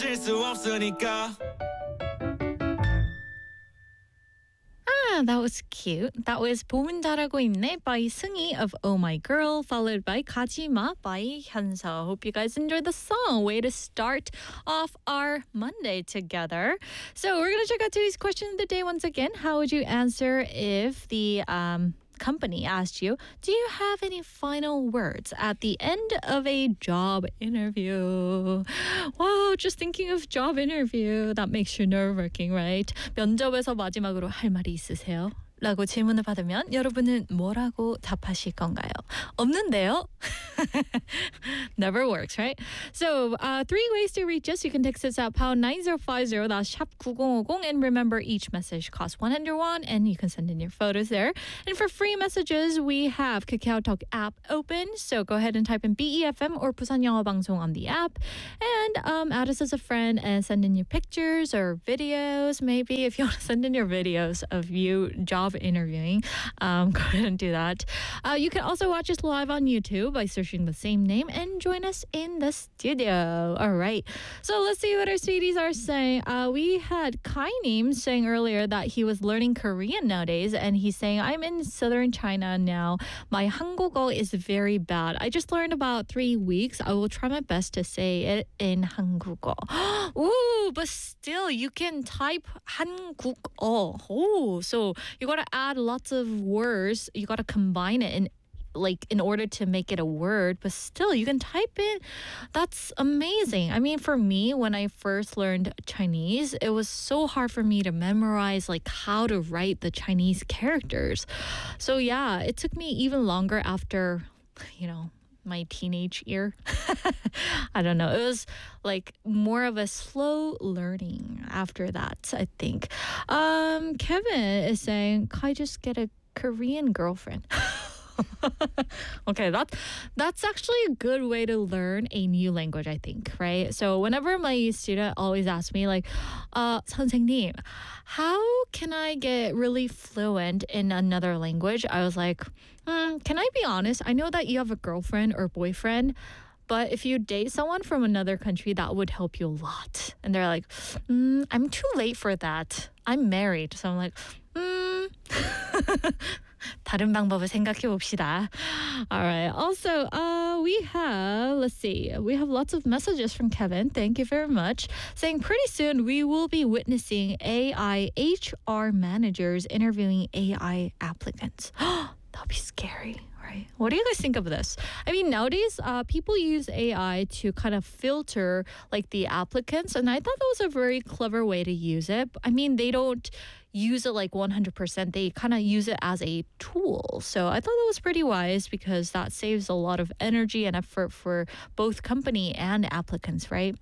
헤어질 수 없으니까. That was cute. That was 봄은 잘하고 있네 by 승희 of Oh My Girl, followed by 가지마 by 현서. Hope you guys enjoyed the song. Way to start off our Monday together. So we're going to check out today's question of the day once again. How would you answer if the company asked you, do you have any final words at the end of a job interview? Wow, just thinking of job interview. That makes you nerve-wracking, right? 면접에서 마지막으로 할 말이 있으세요? 라고 질문을 받으면 여러분은 뭐라고 답하실 건가요? 없는데요? Never works, right? So, 3 ways to reach us. You can text us at pound 9050, that's shop 9050. And remember, each message costs 100 won, and you can send in your photos there. And for free messages, we have KakaoTalk app open. So go ahead and type in BEFM or Busan 영어 방송 on the app. And add us as a friend and send in your pictures or videos. Maybe if you want to send in your videos of you job interviewing, go ahead and do that. You can also watch us live on YouTube by searching the same name and join us in the studio. All right. So let's see what our sweeties are saying. We had Kainim saying earlier that he was learning Korean nowadays, and he's saying, I'm in southern China now. My 한국어 is very bad. I just learned about 3 weeks. I will try my best to say it in 한국어. Ooh, but still, you can type 한국어. Oh, so you got to add lots of words. You got to combine it in order to make it a word, but still you can type it. That's amazing. I mean, for me, when I first learned Chinese, it was so hard for me to memorize how to write the Chinese characters. So yeah, it took me even longer after, my teenage year. I don't know. It was more of a slow learning after that, I think. Kevin is saying, can I just get a Korean girlfriend? Okay, that's actually a good way to learn a new language, I think, right? So whenever my student always asks me 선생님, how can I get really fluent in another language? I was like, can I be honest? I know that you have a girlfriend or boyfriend, but if you date someone from another country, that would help you a lot. And they're like, I'm too late for that. I'm married. So I'm like, 다른 방법을 생각해 봅시다. All right. Also, we have lots of messages from Kevin. Thank you very much. Saying pretty soon we will be witnessing AI HR managers interviewing AI applicants. That'll be scary. Right. What do you guys think of this? I mean, nowadays, people use AI to kind of filter the applicants, and I thought that was a very clever way to use it. I mean, they don't use it 100%. They kind of use it as a tool. So I thought that was pretty wise because that saves a lot of energy and effort for both company and applicants, right?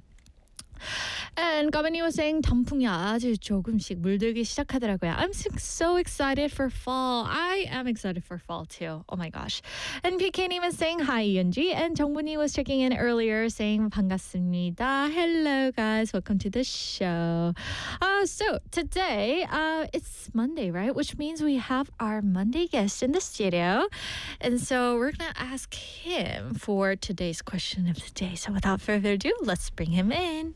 And Gabani was saying 단풍이 아주 조금씩 물들기 시작하더라고요. I'm so excited for fall. I am excited for fall too. Oh my gosh. And PK님 was saying hi, Yunji. And 정분이 was checking in earlier saying 반갑습니다. Hello guys, welcome to the show. So today, it's Monday, right? Which means we have our Monday guest in the studio. And so we're going to ask him for today's question of the day. So without further ado, let's bring him in.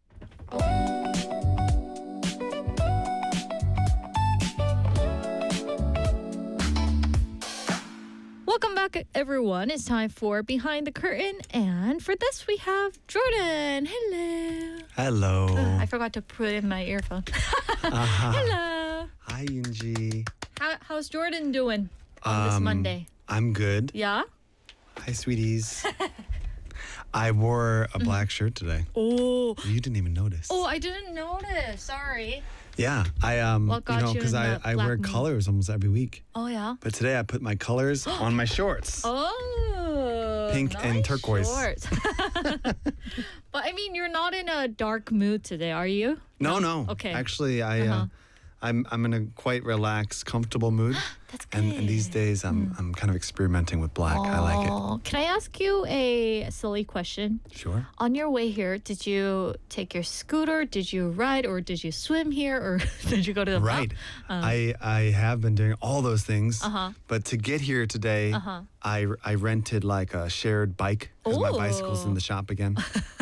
Welcome back, everyone. It's time for Behind the Curtain. And for this, we have Jordan. Hello. Hello. I forgot to put in my earphone. Hello. Hi, Yunji. How's Jordan doing on this Monday? I'm good. Yeah? Hi, sweeties. I wore a black shirt today. Oh. You didn't even notice. Oh, I didn't notice. Sorry. Yeah, What got you because in I the wear black colors almost every week. Oh, yeah? But today I put my colors on my shorts. Oh. Pink and nice turquoise. Shorts. But I mean, you're not in a dark mood today, are you? No. Okay. Actually, I'm in a quite relaxed, comfortable mood. That's good. And these days I'm kind of experimenting with black. I like it. Can I ask you a silly question? Sure. On your way here, did you take your scooter? Did you ride, or did you swim here, or did you go to the Right. I have been doing all those things. But to get here today, I rented a shared bike because my bicycle's in the shop again.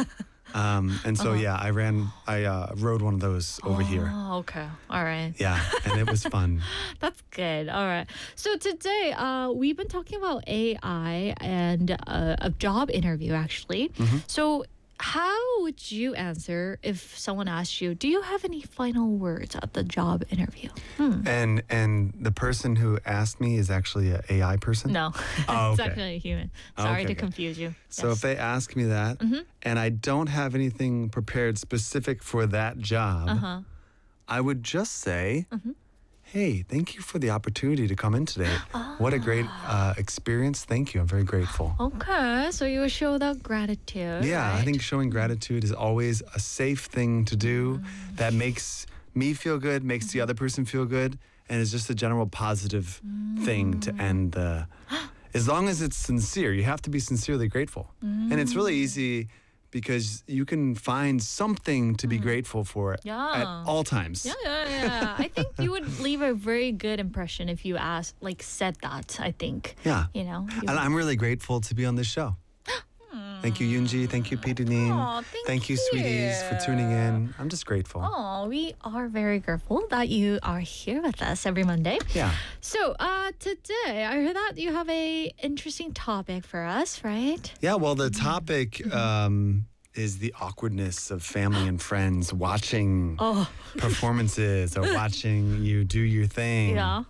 And so, yeah, I rode one of those over here. Oh, okay. All right. Yeah, and it was fun. That's good. All right. So today, we've been talking about AI and a job interview, actually. So how would you answer if someone asked you, do you have any final words at the job interview? And the person who asked me is actually an AI person? No, Oh, it's okay. actually a human. Sorry to Okay. confuse you. So Yes. if they ask me that and I don't have anything prepared specific for that job, I would just say, hey, thank you for the opportunity to come in today. What a great experience. Thank you. I'm very grateful. Okay, so you would show that gratitude. Yeah, I right? think showing gratitude is always a safe thing to do that makes me feel good, makes the other person feel good, and is just a general positive thing to end the. As long as it's sincere, you have to be sincerely grateful. And it's really easy because you can find something to be grateful for at Yeah. all times. Yeah. I think you would leave a very good impression if you said that, I think. Yeah. You know? And I'm really grateful to be on this show. Thank you, Yoonji. Thank you, Pidunin. Aw, thank you, sweeties, for tuning in. I'm just grateful. Oh, we are very grateful that you are here with us every Monday. Yeah. So, today I heard that you have a interesting topic for us, right? Yeah, well, the topic is the awkwardness of family and friends watching performances or watching you do your thing. Yeah.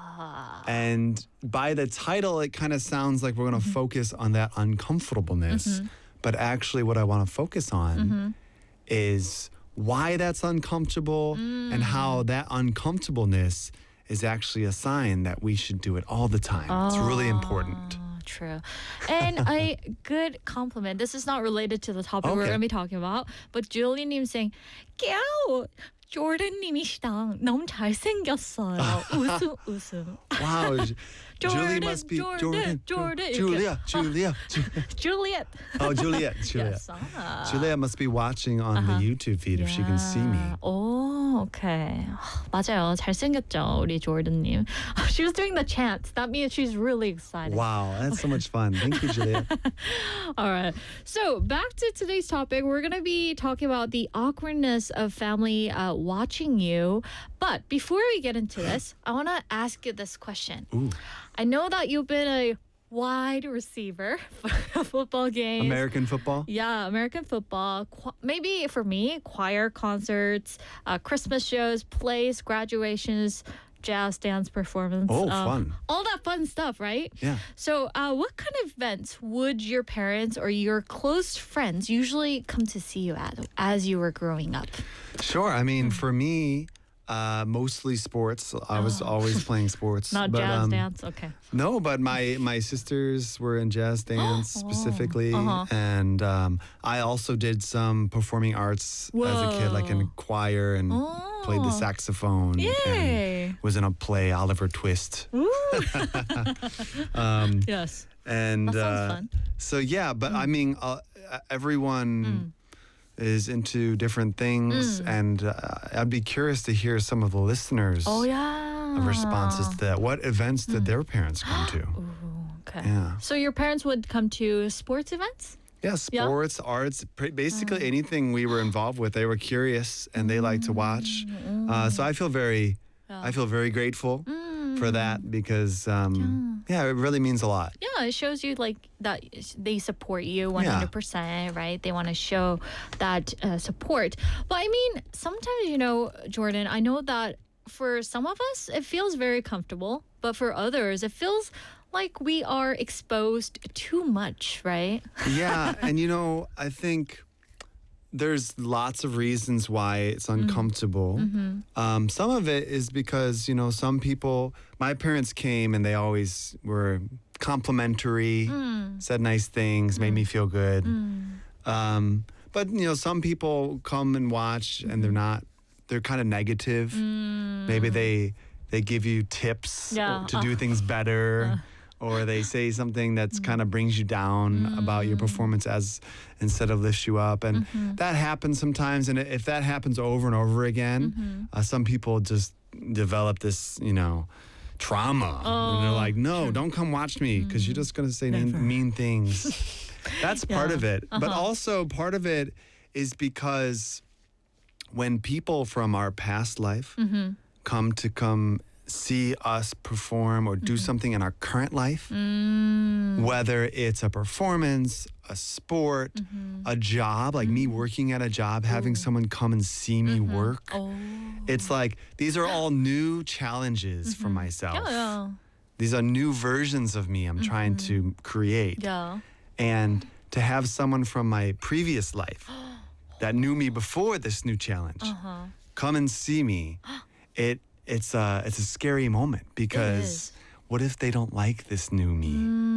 And by the title, it kind of sounds like we're going to focus on that uncomfortableness. But actually, what I want to focus on is why that's uncomfortable and how that uncomfortableness is actually a sign that we should do it all the time. It's really important. True. And a good compliment. This is not related to the topic we're Okay. going to be talking about, but Julie-님 saying, "깨우, 조던님이시당 너무 잘생겼어요." 웃음, 웃음. Wow. Julie Jordan, must be Jordan. Julia. Juliet. Oh, Juliet. Yes. Julia must be watching on the YouTube feed if she can see me. 오, okay. 맞아요. 잘생겼죠, 우리 조던님. She was doing the chant. That means she's really excited. Wow, that's so much fun. Thank you, Julia. All right. So back to today's topic. We're going to be talking about the awkwardness of family watching you. But before we get into this, I want to ask you this question. Ooh. I know that you've been a wide receiver for football games. American football? Yeah, American football. Maybe for me, choir concerts, Christmas shows, plays, graduations, jazz dance performance. Oh, fun. All that fun stuff, right? Yeah. So what kind of events would your parents or your close friends usually come to see you at as you were growing up? Sure. I mean, for me, mostly sports. I was always playing sports. Not but, jazz dance? Okay. No, but my sisters were in jazz dance specifically. And I also did some performing arts as a kid, like in choir and played the saxophone. Yay. And was in a play, Oliver Twist. Yes. And That sounds fun. so, yeah, but I mean, everyone is into different things. And I'd be curious to hear some of the listeners' Oh, yeah. responses to that. What events did their parents come to? Okay. Yeah. So your parents would come to sports events? Yeah, sports, arts, basically anything we were involved with. They were curious and they like to watch. So I feel very grateful for that because, yeah, it really means a lot. Yeah, it shows you like that they support you 100%, right? They want to show that support. But I mean, sometimes, Jordan, I know that for some of us, it feels very comfortable. But for others, it feels like we are exposed too much, right? Yeah, and I think there's lots of reasons why it's uncomfortable. Some of it is because, some people, my parents came and they always were complimentary, said nice things, made me feel good. But, some people come and watch and they're kind of negative. Maybe they give you tips to do things better. Or they say something that's kind of brings you down about your performance instead of lifts you up. And that happens sometimes. And if that happens over and over again, some people just develop this, trauma. And they're like, no, don't come watch me because you're just going to say mean things. That's part of it. But also part of it is because when people from our past life come see us perform or do something in our current life, whether it's a performance, a sport, a job, like me working at a job, having someone come and see me work. Oh. It's like these are all new challenges for myself. Yeah. These are new versions of me I'm trying to create. Yeah. And to have someone from my previous life that knew me before this new challenge come and see me, it's a scary moment because what if they don't like this new me?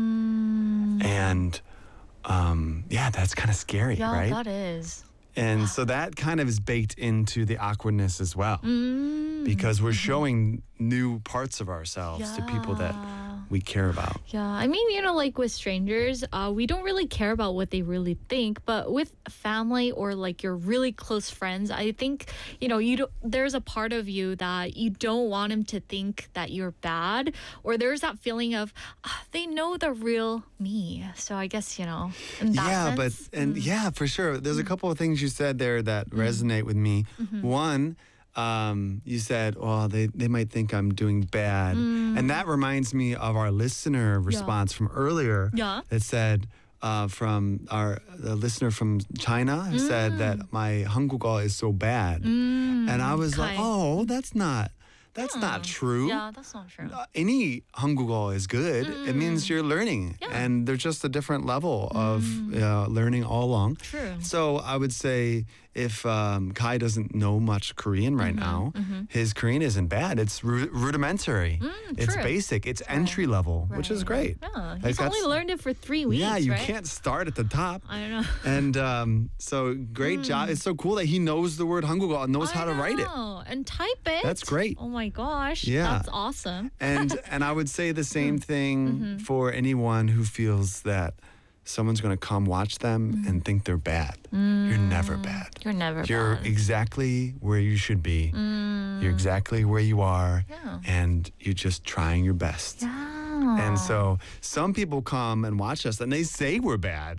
And yeah, that's kind of scary, Yeah, right? that is. And so that kind of is baked into the awkwardness as well, because we're showing new parts of ourselves to people that we care about. Yeah, I mean, like with strangers, we don't really care about what they really think. But with family or like your really close friends, I think, there's a part of you that you don't want them to think that you're bad. Or there's that feeling of they know the real me. So I guess, in that sense. Yeah, for sure. There's a couple of things you said there that resonate with me. One, you said, well, they might think I'm doing bad. And that reminds me of our listener response from earlier. Yeah. That said, from the listener from China said that my 한국어 is so bad. And I was like, oh, that's not true. Yeah, that's not true. Any 한국어 is good. It means you're learning. Yeah. And there's just a different level of learning all along. True. So I would say if Kai doesn't know much Korean right now, his Korean isn't bad. It's rudimentary. It's true. basic. It's entry level, which is great. Yeah, Like he's only learned it for 3 weeks, Yeah, you right? can't start at the top. I don't know. And so great job. It's so cool that he knows the word 한국어 and knows how to write it. And type it. That's great. Oh my gosh. Yeah. That's awesome. And I would say the same thing for anyone who feels that someone's going to come watch them and think they're bad. You're never bad. You're never You're bad. exactly where you should be. You're exactly where you are. Yeah. And you're just trying your best. Yeah. And so some people come and watch us and they say we're bad.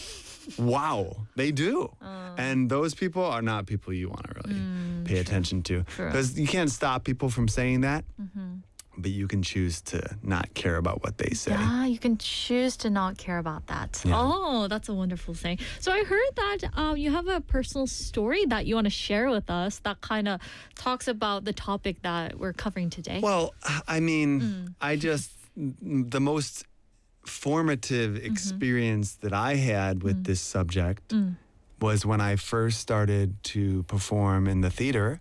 Wow, they do. And those people are not people you want to really pay attention to. True. Because you can't stop people from saying that, but you can choose to not care about what they say. Yeah, you can choose to not care about that. Yeah. Oh, that's a wonderful thing. So I heard that you have a personal story that you want to share with us that kind of talks about the topic that we're covering today. Well, I mean, the most formative experience that I had with this subject was when I first started to perform in the theater,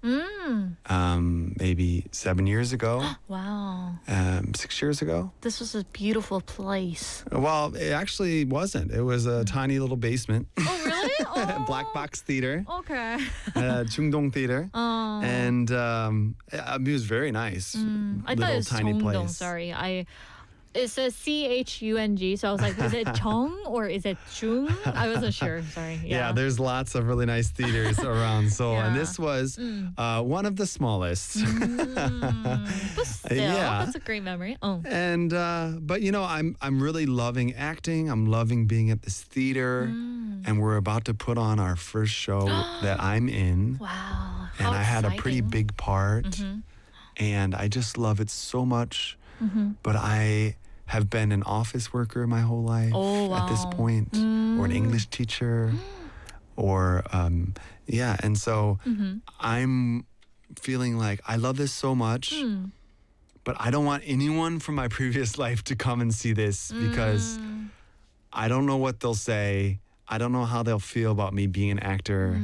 maybe 7 years ago, Wow. 6 years ago. This was a beautiful place. Well, it actually wasn't. It was a tiny little basement, Oh, really? Oh. black box theater, Okay. Chungdong Theater. Oh. And it was very nice. I thought it Little was tiny Cheongdong, place. sorry. It says CHUNG, so I was like, is it Chong or is it Chung? I wasn't sure. Sorry. Yeah, there's lots of really nice theaters around Seoul, and Yeah. this was one of the smallest. But still, Yeah. that's a great memory. Oh. And but I'm really loving acting. I'm loving being at this theater, and we're about to put on our first show that I'm in, Wow. and How I had a pretty exciting. big part, and I just love it so much. But I have been an office worker my whole life Oh, at this wow. point, or an English teacher, or and so I'm feeling like I love this so much, but I don't want anyone from my previous life to come and see this because I don't know what they'll say. I don't know how they'll feel about me being an actor.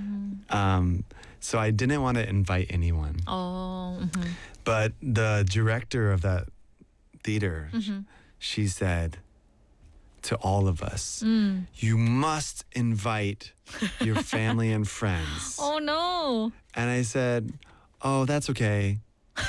So I didn't want to invite anyone. Oh. But the director of that theater, she said to all of us, you must invite your family and friends. Oh, no. And I said, oh, that's okay.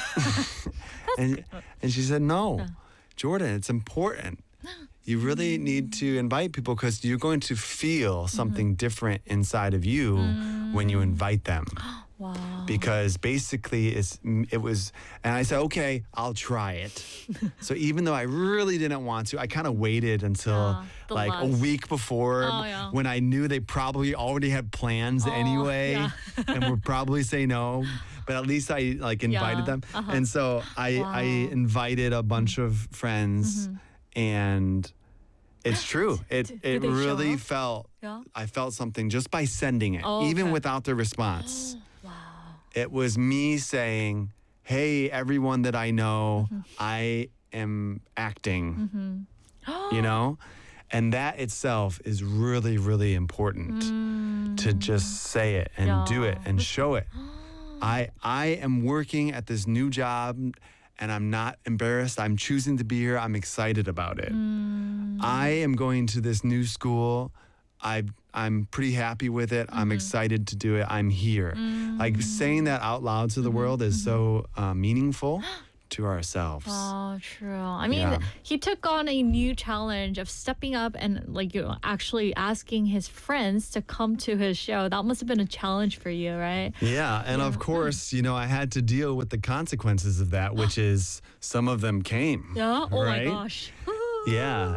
and she said, no, Jordan, it's important. You really need to invite people because you're going to feel something different inside of you when you invite them. Wow. because basically it was, and I said, okay, I'll try it. So even though I really didn't want to, I kind of waited until the like a last. week before yeah. when I knew they probably already had plans anyway yeah. and would probably say no. But at least I like invited them. And so I invited a bunch of friends and it's true. It did they show really up? felt, Yeah. I felt something just by sending it, even okay. without the response. Wow. It was me saying, hey, everyone that I know, I am acting, you know? And that itself is really, really important to just say it and do it and show it. I am working at this new job and I'm not embarrassed. I'm choosing to be here. I'm excited about it. I am going to this new school. I'm pretty happy with it. I'm excited to do it. I'm here. Like saying that out loud to the world is so meaningful to ourselves. Oh, true. I mean, Yeah. he took on a new challenge of stepping up and like actually asking his friends to come to his show. That must have been a challenge for you, right? Yeah, and of course, you know, I had to deal with the consequences of that, which is some of them came. Yeah. Oh right? my gosh. Yeah,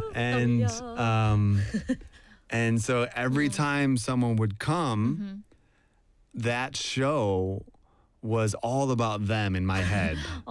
and so every time someone would come, that show was all about them in my head.